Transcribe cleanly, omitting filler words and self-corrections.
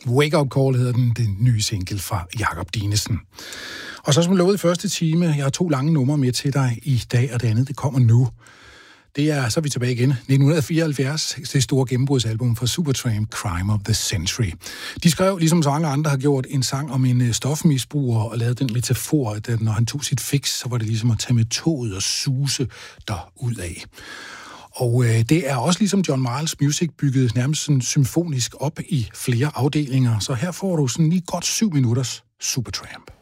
Wake Up Call hedder den nye single fra Jakob Dinesen. Og så som lovet i første time, jeg har 2 lange numre med til dig i dag, og det andet, det kommer nu. Så er vi tilbage igen. 1974, det store gennembrudsalbum for Supertramp, Crime of the Century. De skrev, ligesom så mange andre har gjort, en sang om en stofmisbruger og lavede den metafor, at når han tog sit fix, så var det ligesom at tage med toget og suse derudad. Og det er også ligesom John Miles Music bygget nærmest sådan symfonisk op i flere afdelinger, så her får du sådan lige godt 7 minutters Supertramp.